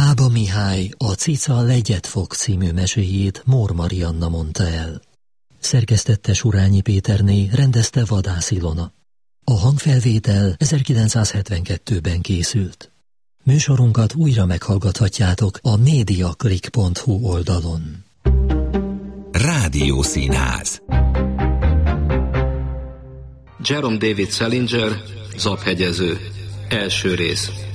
Bába Mihály a Cica legyet fog című meséjét Mór Marianna mondta el. Szerkesztette Surányi Péterné, rendezte Vadász Ilona. A hangfelvétel 1972-ben készült. Műsorunkat újra meghallgathatjátok a mediaclick.hu oldalon. Rádiószínház. Jerome David Salinger, Zaphegyező. Első rész.